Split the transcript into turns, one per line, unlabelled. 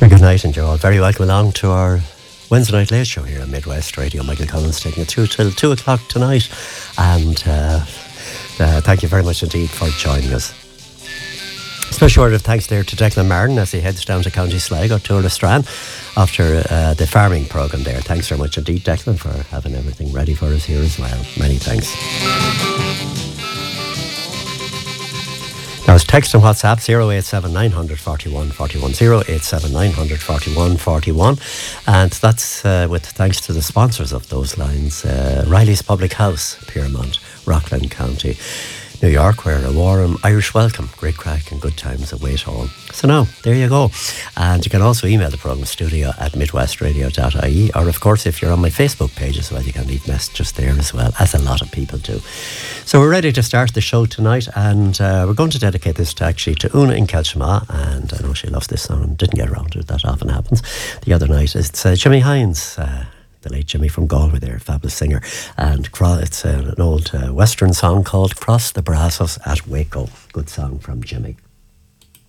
Good night, and you're all very welcome along to our Wednesday night late show here on Midwest Radio. Michael Collins taking it through till 2 o'clock tonight, and thank you very much indeed for joining us. Special word of thanks there to Declan Martin as he heads down to County Sligo to Listran after the farming programme there. Thanks very much indeed, Declan, for having everything ready for us here as well. Many thanks. Now it's text and WhatsApp 087 941 41 087 941 41, and that's with thanks to the sponsors of those lines, Riley's Public House, Piermont, Rockland County, New York, where a warm Irish welcome, great crack and good times await all. So now, there you go. And you can also email the programme studio@midwestradio.ie, or of course if you're on my Facebook page as well, you can leave messages there as well, as a lot of people do. So we're ready to start the show tonight, and we're going to dedicate this to Una in Kelchama, and I know she loves this song and didn't get around to it, that often happens. The other night it's Jimmy Hines, the late Jimmy from Galway there, fabulous singer, and it's an old Western song called Cross the Brazos at Waco. Good song from Jimmy.